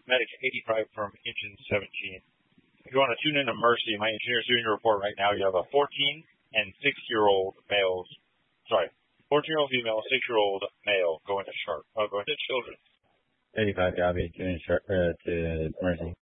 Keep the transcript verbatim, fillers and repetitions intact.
Medic eighty-five from Engine seventeen. If you want to tune in to Mercy, my engineer's doing a report right now. You have a fourteen and six-year-old males, sorry, fourteen-year-old female, six-year-old male going to sharp, uh, going to children. eighty-five, copy, tune in sharp, uh, to Mercy.